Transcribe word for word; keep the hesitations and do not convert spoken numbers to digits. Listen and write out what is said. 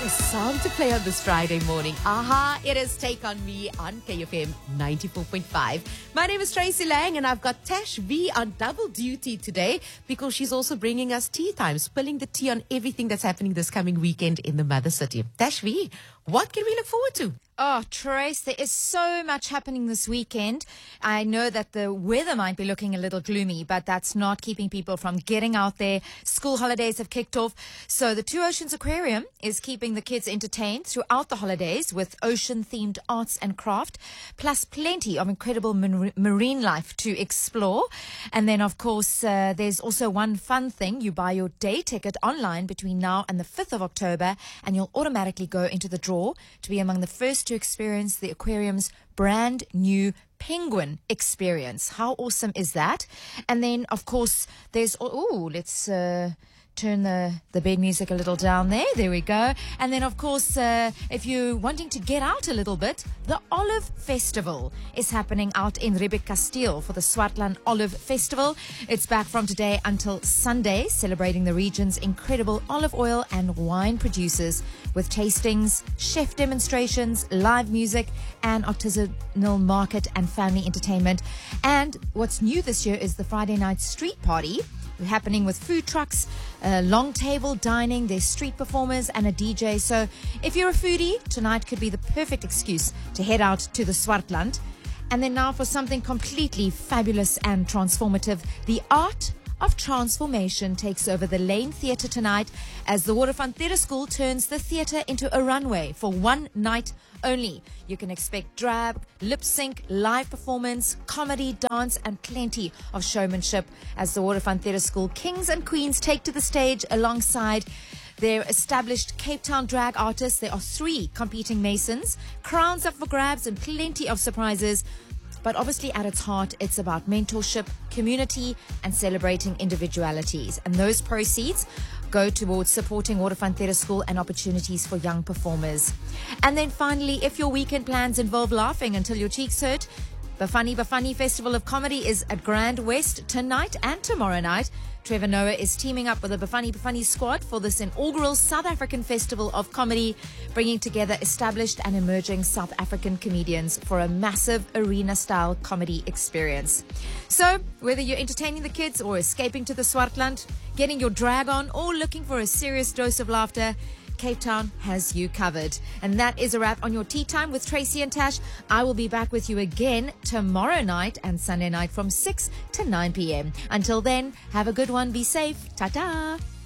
a song to play on this Friday morning. Aha, it is Take On Me on K F M ninety-four point five. My name is Tracy Lang and I've got Tash V on double duty today because she's also bringing us tea time, spilling the tea on everything that's happening this coming weekend in the Mother City. Tash V, what can we look forward to? Oh, Trace, there is so much happening this weekend. I know that the weather might be looking a little gloomy, but that's not keeping people from getting out there. School holidays have kicked off. So the Two Oceans Aquarium is keeping the kids entertained throughout the holidays with ocean-themed arts and craft, plus plenty of incredible mar- marine life to explore. And then, of course, uh, there's also one fun thing. You buy your day ticket online between now and the fifth of October, and you'll automatically go into the draw to be among the first to experience the aquarium's brand new penguin experience. How awesome is that? And then, of course, there's, oh, let's uh, turn the, the bed music a little down there. There we go. And then, of course, uh, if you're wanting to get out a little bit, the Olive Festival is happening out in Riebeek Kasteel for the Swartland Olive Festival. It's back from today until Sunday, celebrating the region's incredible olive oil and wine producers with tastings, chef demonstrations, live music, and artisanal market and family entertainment. And what's new this year is the Friday night street party, happening with food trucks, uh, long table dining, there's street performers and a D J. So if you're a foodie, tonight could be the perfect excuse to head out to the Swartland. And then now for something completely fabulous and transformative, the art of transformation takes over the Lane Theatre tonight as the Waterfront Theatre School turns the theatre into a runway for one night only. You can expect drag, lip sync, live performance, comedy, dance, and plenty of showmanship as the Waterfront Theatre School kings and queens take to the stage alongside their established Cape Town drag artists. There are three competing Masons, crowns up for grabs, and plenty of surprises. But obviously at its heart, it's about mentorship, community, and celebrating individualities. And those proceeds go towards supporting Waterfront Theatre School and opportunities for young performers. And then finally, if your weekend plans involve laughing until your cheeks hurt, Bafani Bafani Festival of Comedy is at Grand West tonight and tomorrow night. Trevor Noah is teaming up with the Bafani Bafani squad for this inaugural South African Festival of Comedy, bringing together established and emerging South African comedians for a massive arena-style comedy experience. So, whether you're entertaining the kids or escaping to the Swartland, getting your drag on, or looking for a serious dose of laughter, Cape Town has you covered. And that is a wrap on your Tea Time with Tracy and Tash. I will be back with you again tomorrow night and Sunday night from six to nine p.m. Until then, have a good one. Be safe. Ta-ta.